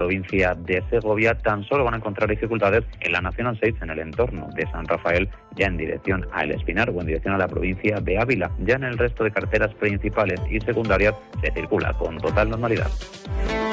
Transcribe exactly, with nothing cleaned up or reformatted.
provincia de Segovia. Tan solo van a encontrar dificultades en la Nacional seis, en el entorno de San Rafael, ya en dirección a El Espinar o en dirección a la provincia de Ávila. Ya en el resto de carreteras principales y secundarias se circula con total normalidad.